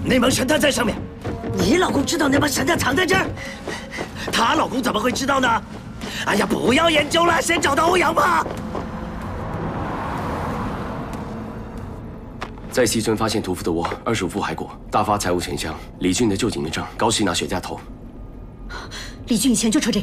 那枚神弹在上面。你老公知道那枚神弹藏在这儿，她老公怎么会知道呢？哎呀，不要研究了，先找到欧阳吧。 在西村发现屠夫的窝，25副骸骨，大发财物全箱。李俊的旧警员证，高希拿雪茄头。 李俊以前就抽这个。